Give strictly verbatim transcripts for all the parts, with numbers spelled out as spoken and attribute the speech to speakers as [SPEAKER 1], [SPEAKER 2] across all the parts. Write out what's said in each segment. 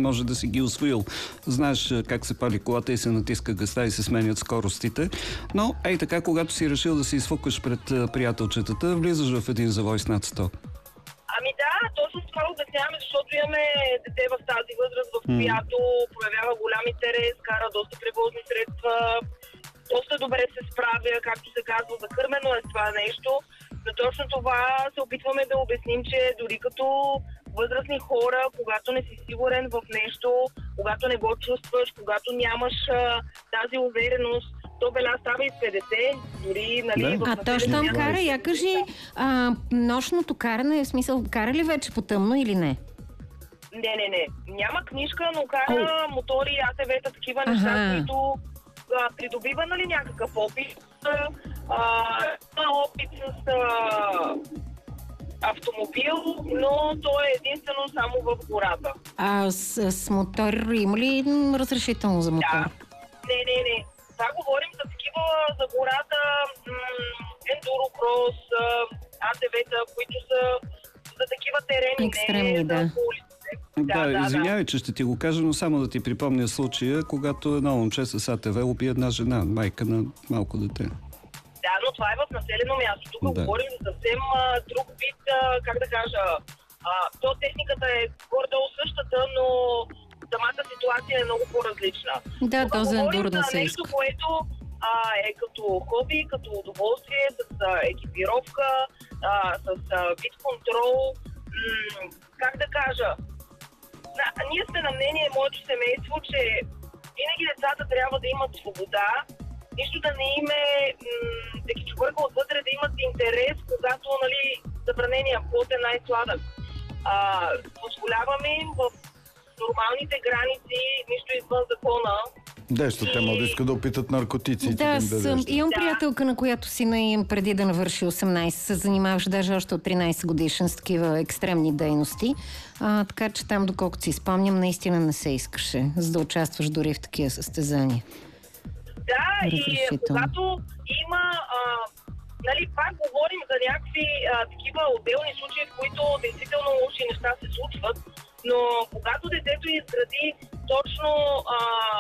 [SPEAKER 1] може да си ги усвоил. Знаеш как се пали колата и се натиска газта и се сменят скоростите. Но, ей така, когато си решил да се изфукаш пред приятелчетата, влизаш в един завой с над сто.
[SPEAKER 2] Ами да, точно това обясняваме, защото имаме дете в тази възраст, в която проявява голям интерес, кара доста превозни средства, доста добре се справя, както се казва, закърмено е това нещо. Но точно това се опитваме да обясним, че дори като възрастни хора, когато не си сигурен в нещо, когато не го чувстваш, когато нямаш а, тази увереност, то беля става и с петдесет, дори, нали...
[SPEAKER 3] Да. А то щом кара, я кажи, а, нощното каране, в смисъл, кара ли вече по тъмно или не?
[SPEAKER 2] Не, не, не. Няма книжка, но кара мотори, А Т В-та, такива неща,
[SPEAKER 3] Ага.
[SPEAKER 2] които а, придобива, нали, някакъв опит. А, опит с а, автомобил, но то е единствено само в гората.
[SPEAKER 3] А с, с мотор има ли разрешително за мотор?
[SPEAKER 2] Да. Не, не, не. Това говорим за такива за гората, ендурокрос, А Т В-та, които са за такива терени,
[SPEAKER 3] екстремни,
[SPEAKER 2] не
[SPEAKER 3] да.
[SPEAKER 2] за улиците.
[SPEAKER 1] Да,
[SPEAKER 2] Да, да,
[SPEAKER 1] извинявай, че ще ти го кажа, но само да ти припомня случая, когато едно момче с А Т В уби една жена, майка на малко дете.
[SPEAKER 2] Да, но това е в населено място. Тук
[SPEAKER 1] Да.
[SPEAKER 2] говорим за съвсем а, друг вид, а, как да кажа, а, то техниката е горе-долу същата, но самата ситуация е много по-различна.
[SPEAKER 3] Да,
[SPEAKER 2] Тук
[SPEAKER 3] то за
[SPEAKER 2] говорим
[SPEAKER 3] ендуро да
[SPEAKER 2] за
[SPEAKER 3] се
[SPEAKER 2] нещо,
[SPEAKER 3] иска.
[SPEAKER 2] което а, е като хоби, като удоволствие, с а, екипировка, а, с а, вид контрол. М- как да кажа, на, ние сме на мнение, моето семейство, че винаги децата трябва да имат свобода, нищо да не име м- да ги чувърга отвътре, да имат интерес, когато, нали, забранения плод е най-сладък. А, позволяваме им в нормалните граници, нищо извън закона.
[SPEAKER 4] Да, защото те могат да искат да опитат наркотици.
[SPEAKER 3] Да, съм, имам
[SPEAKER 2] Да.
[SPEAKER 3] приятелка, на която сина им преди да навърши осемнайсет, се занимаваше даже още от тринайсет годишен с такива екстремни дейности. А, така че там, доколкото си спомням, наистина не се искаше, за да участваш дори в такива състезания.
[SPEAKER 2] Да, и
[SPEAKER 3] Разрешително.
[SPEAKER 2] когато има, а, нали, пак говорим за някакви а, такива отделни случаи, в които действително лоши неща се случват, но когато детето изгради точно а,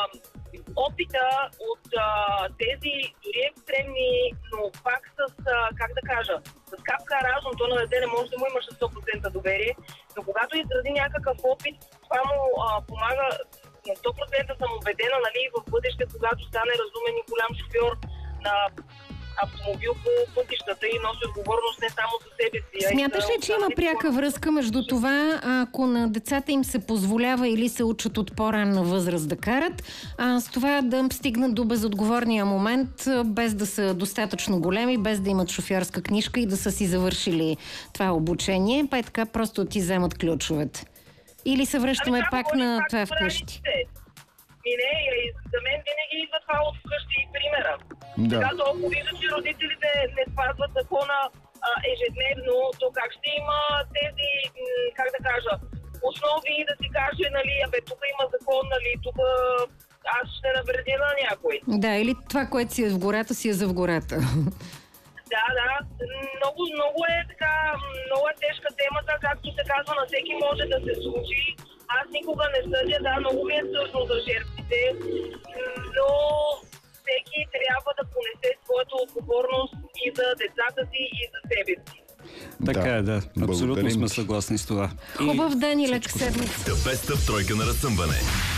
[SPEAKER 2] опита от а, тези дори екстремни, но пак с, а, как да кажа, с капка разум, то на дете не може да му имаш сто процента доверие, но когато изгради някакъв опит, това му а, помага. На сто процента съм убедена, нали, в бъдеще, когато стане разумен и голям шофьор на автомобил по пътищата и носи отговорност не само за себе си.
[SPEAKER 3] Смяташ ли, че има пряка връзка между това, ако на децата им се позволява или се учат от по-ранна възраст да карат, а с това да стигнат до безотговорния момент, без да са достатъчно големи, без да имат шофьорска книжка и да са си завършили това обучение, па е така просто ти вземат ключовете? Или се връщаме
[SPEAKER 2] ами,
[SPEAKER 3] пак на това вкъщи?
[SPEAKER 2] И не, и за мен винаги идва това от вкъщи и примера.
[SPEAKER 4] Да.
[SPEAKER 2] Сега толкова вижда, че родителите не спазват закона а, ежедневно, то как ще има тези, м- как да кажа, основи да си каже, нали, абе, тук има закон, нали, тук аз ще навредя на някой.
[SPEAKER 3] Да, или това, което си е в гората, си е за в гората.
[SPEAKER 2] Да, да. Много, много е така, много е тежка темата, както се казва, на всеки може да се случи. Аз никога не съдя, да, много ми е тъжно за жертвите, но всеки трябва да понесе своята отговорност и за децата си, и за себе си.
[SPEAKER 1] Така
[SPEAKER 4] Да.
[SPEAKER 1] е, да. Абсолютно
[SPEAKER 4] Благодарим
[SPEAKER 1] сме
[SPEAKER 4] ти.
[SPEAKER 1] съгласни с това.
[SPEAKER 3] Хубав ден и лека седмица.
[SPEAKER 5] The Best of тройка на разсъмване.